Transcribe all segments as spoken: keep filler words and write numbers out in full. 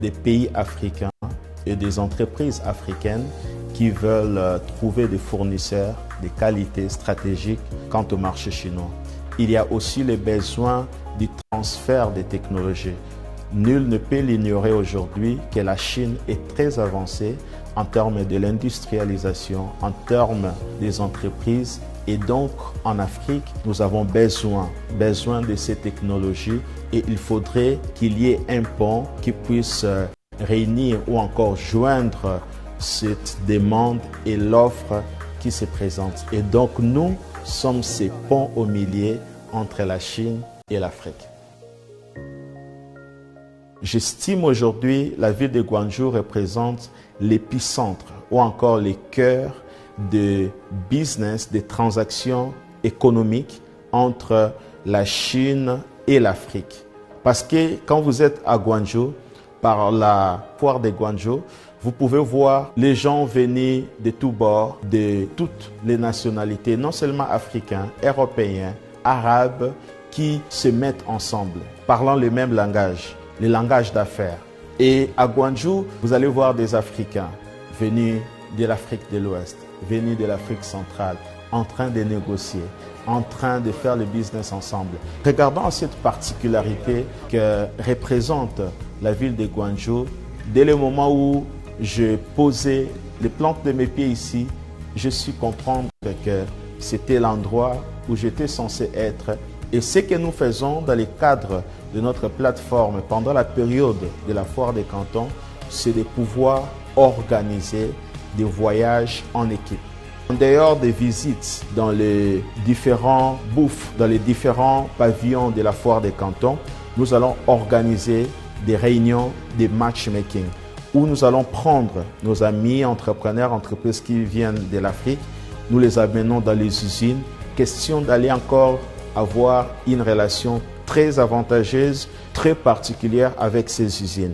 des pays africains et des entreprises africaines qui veulent trouver des fournisseurs de qualité stratégique quant au marché chinois. Il y a aussi le besoin du transfert des technologies. Nul ne peut l'ignorer aujourd'hui que la Chine est très avancée en termes de l'industrialisation, en termes des entreprises. Et donc, en Afrique, nous avons besoin, besoin de ces technologies et il faudrait qu'il y ait un pont qui puisse réunir ou encore joindre cette demande et l'offre qui se présente. Et donc, nous sommes ces ponts au milieu entre la Chine et l'Afrique. J'estime aujourd'hui la ville de Guangzhou représente l'épicentre ou encore le cœur de business, des transactions économiques entre la Chine et l'Afrique. Parce que quand vous êtes à Guangzhou, par la foire de Guangzhou, vous pouvez voir les gens venir de tous bords, de toutes les nationalités, non seulement africains, européens, arabes, qui se mettent ensemble, parlant le même langage, le langage d'affaires. Et à Guangzhou, vous allez voir des Africains venus de l'Afrique de l'Ouest, venus de l'Afrique centrale, en train de négocier, en train de faire le business ensemble. Regardons cette particularité que représente la ville de Guangzhou. Dès le moment où je posais les plantes de mes pieds ici, je suis comprendre que c'était l'endroit où j'étais censé être. Et ce que nous faisons dans le cadre de notre plateforme pendant la période de la foire des cantons, c'est de pouvoir organiser des voyages en équipe. En dehors des visites dans les différents bouffes, dans les différents pavillons de la foire des cantons, nous allons organiser des réunions de matchmaking où nous allons prendre nos amis entrepreneurs, entreprises qui viennent de l'Afrique, nous les amenons dans les usines, question d'aller encore avoir une relation très avantageuse, très particulière avec ces usines.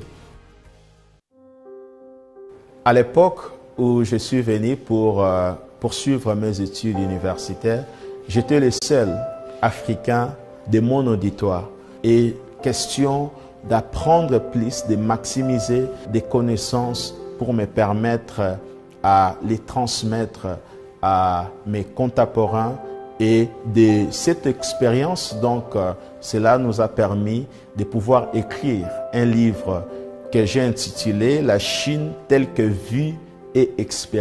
À l'époque où je suis venu pour euh, poursuivre mes études universitaires, j'étais le seul Africain de mon auditoire. Et question d'apprendre plus, de maximiser des connaissances pour me permettre à les transmettre à mes contemporains. Et de cette expérience, donc, euh, cela nous a permis de pouvoir écrire un livre que j'ai intitulé « La Chine telle que vue et expérimentée ».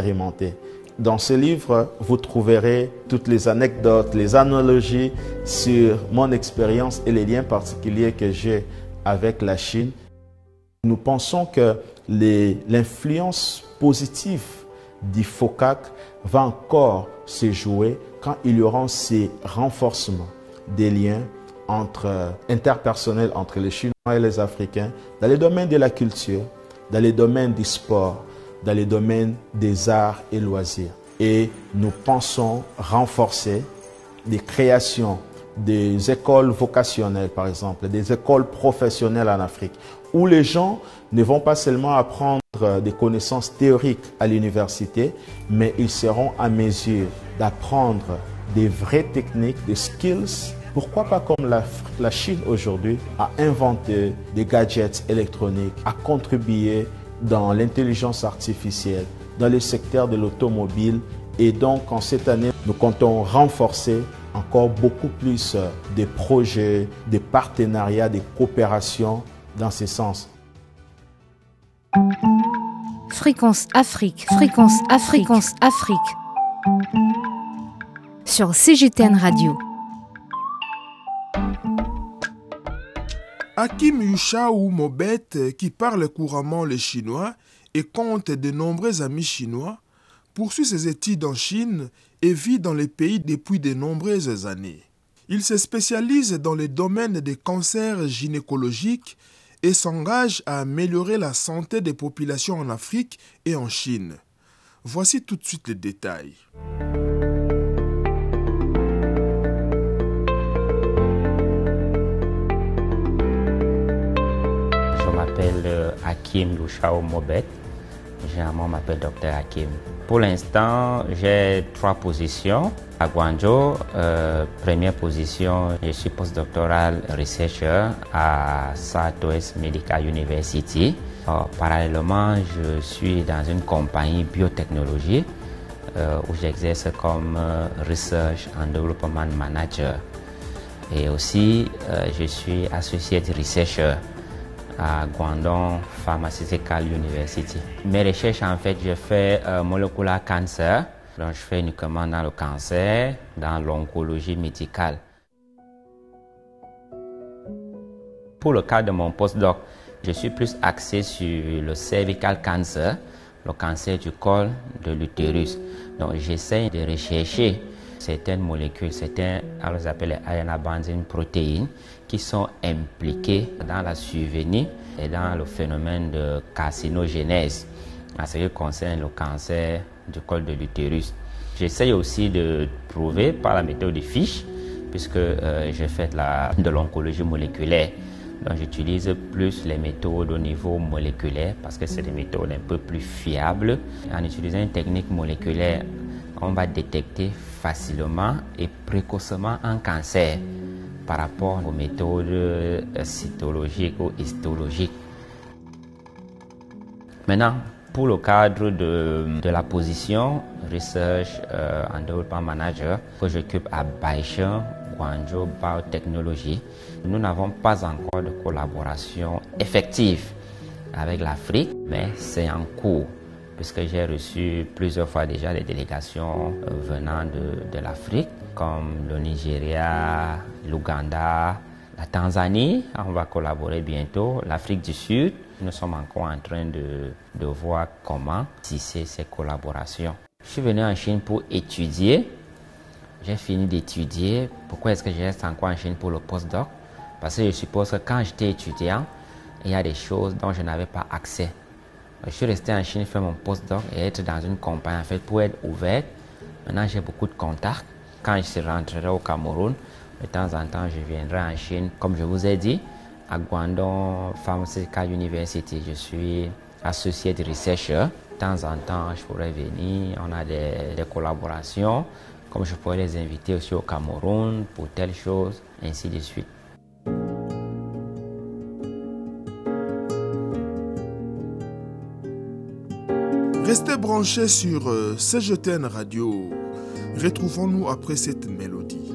Dans ce livre, vous trouverez toutes les anecdotes, les analogies sur mon expérience et les liens particuliers que j'ai avec la Chine. Nous pensons que l'influence positive du FOCAC va encore se jouer quand il y aura ces renforcements des liens entre, interpersonnels entre les Chinois et les Africains dans les domaines de la culture, dans les domaines du sport, dans les domaines des arts et loisirs. Et nous pensons renforcer des créations des écoles vocationnelles, par exemple, des écoles professionnelles en Afrique, où les gens ne vont pas seulement apprendre des connaissances théoriques à l'université, mais ils seront à mesure d'apprendre des vraies techniques, des skills. Pourquoi pas comme la, la Chine aujourd'hui a inventé des gadgets électroniques, a contribué dans l'intelligence artificielle, dans le secteur de l'automobile. Et donc, en cette année, nous comptons renforcer encore beaucoup plus des projets, des partenariats, des coopérations dans ce sens. Fréquence Afrique, Fréquence Afrique, Fréquence Afrique. Sur C G T N Radio. Hakim Yushao Mobet, qui parle couramment le chinois et compte de nombreux amis chinois, poursuit ses études en Chine et vit dans le pays depuis de nombreuses années. Il se spécialise dans le domaine des cancers gynécologiques et s'engage à améliorer la santé des populations en Afrique et en Chine. Voici tout de suite les détails. Je m'appelle Hakim Yushao Mobet. Généralement, on m'appelle Docteur Hakim. Pour l'instant, j'ai trois positions. À Guangzhou, euh, première position, je suis postdoctoral researcher à Southwest Medical University. Alors, parallèlement, je suis dans une compagnie biotechnologie euh, où j'exerce comme euh, Research and Development Manager. Et aussi, euh, je suis Associate Researcher à Guangdong Pharmaceutical University. Mes recherches, en fait, je fais euh, molecular cancer. Donc, je fais uniquement dans le cancer, dans l'oncologie médicale. Pour le cas de mon postdoc, je suis plus axé sur le cervical cancer, le cancer du col de l'utérus. Donc, j'essaie de rechercher certaines molécules, certains, on les appelle les ionabenzine protéines, qui sont impliquées dans la survenue et dans le phénomène de carcinogénèse, en ce qui concerne le cancer du col de l'utérus. J'essaie aussi de prouver par la méthode de Fish, puisque euh, j'ai fait de, la, de l'oncologie moléculaire. Donc j'utilise plus les méthodes au niveau moléculaire parce que c'est des méthodes un peu plus fiables. En utilisant une technique moléculaire, on va détecter facilement et précocement un cancer par rapport aux méthodes cytologiques ou histologiques. Maintenant, pour le cadre de, de la position Research euh, and Development Manager que j'occupe à Baishan Guangzhou Biotechnology, nous n'avons pas encore de collaboration effective avec l'Afrique, mais c'est en cours, puisque j'ai reçu plusieurs fois déjà des délégations venant de, de l'Afrique, comme le Nigeria, l'Ouganda, la Tanzanie, on va collaborer bientôt, l'Afrique du Sud. Nous sommes encore en train de, de voir comment tisser ces collaborations. Je suis venu en Chine pour étudier. J'ai fini d'étudier. Pourquoi est-ce que je reste encore en Chine pour le postdoc? Parce que je suppose que quand j'étais étudiant, il y a des choses dont je n'avais pas accès. Je suis resté en Chine faire mon postdoc et être dans une compagnie en fait pour être ouvert. Maintenant, j'ai beaucoup de contacts. Quand je rentrerai au Cameroun, de temps en temps, je viendrai en Chine. Comme je vous ai dit, à Guangdong Pharmaceutical University, je suis associate researcher. De temps en temps, je pourrais venir. On a des, des collaborations. Comme je pourrais les inviter aussi au Cameroun pour telle chose, ainsi de suite. Restez branchés sur euh, C G T N Radio. Retrouvons-nous après cette mélodie.